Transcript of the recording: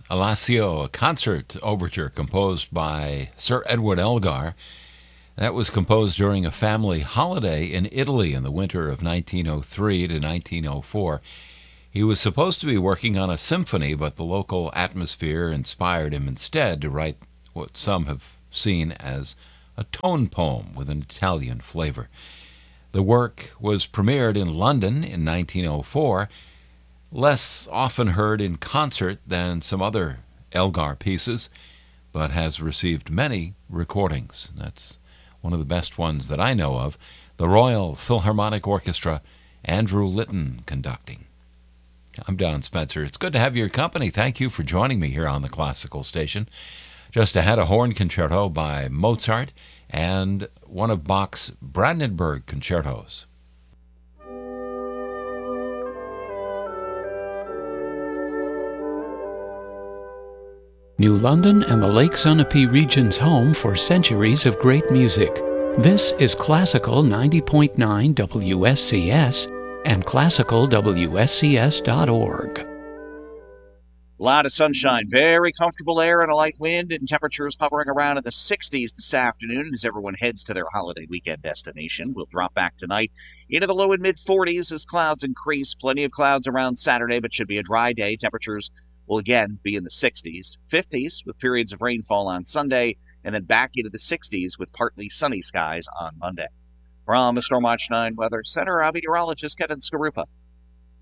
Alassio, a concert overture composed by Sir Edward Elgar. That was composed during a family holiday in Italy in the winter of 1903 to 1904. He was supposed to be working on a symphony, but the local atmosphere inspired him instead to write what some have seen as a tone poem with an Italian flavor. The work was premiered in London in 1904, less often heard in concert than some other Elgar pieces, but has received many recordings. That's one of the best ones that I know of. The Royal Philharmonic Orchestra, Andrew Litton conducting. I'm Don Spencer. It's good to have your company. Thank you for joining me here on the Classical Station. Just ahead, a horn concerto by Mozart and one of Bach's Brandenburg concertos. New London and the Lake Sunapee region's home for centuries of great music. This is Classical 90.9 WSCS and classicalwscs.org. A lot of sunshine, very comfortable air and a light wind, and temperatures hovering around in the 60s this afternoon as everyone heads to their holiday weekend destination. We'll drop back tonight into the low and mid-40s as clouds increase. Plenty of clouds around Saturday, but should be a dry day. Temperatures will again be in the 60s, 50s with periods of rainfall on Sunday, and then back into the 60s with partly sunny skies on Monday. From the Storm Watch 9 Weather Center, I'm meteorologist Kevin Skarupa.